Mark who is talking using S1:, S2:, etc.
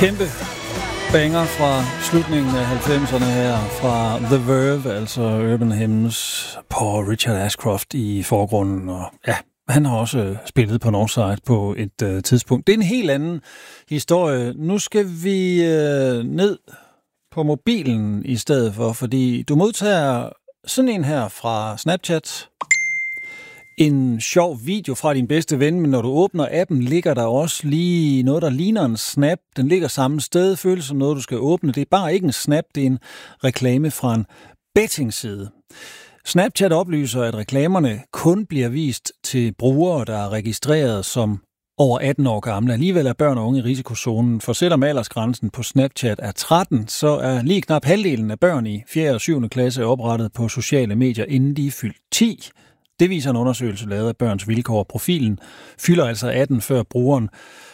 S1: Kæmpe banger fra slutningen af 90'erne her, fra The Verve, altså Urban Hymns, på Richard Ashcroft i forgrunden, og ja, han har også spillet på Northside på et tidspunkt. Det er en helt anden historie. Nu skal vi ned på mobilen i stedet for, fordi du modtager sådan en her fra Snapchat. En sjov video fra din bedste ven, men når du åbner appen, ligger der også lige noget, der ligner en snap. Den ligger samme sted, føles som noget, du skal åbne. Det er bare ikke en snap, det er en reklame fra en bettingside. Snapchat oplyser, at reklamerne kun bliver vist til brugere, der er registreret som over 18 år gamle. Alligevel er børn og unge i risikozonen, for selvom aldersgrænsen på Snapchat er 13, så er lige knap halvdelen af børn i 4. og 7. klasse oprettet på sociale medier, inden de er fyldt 10. Det viser en undersøgelse lavet af Børns Vilkår. Profilen fylder altså 18, før brugeren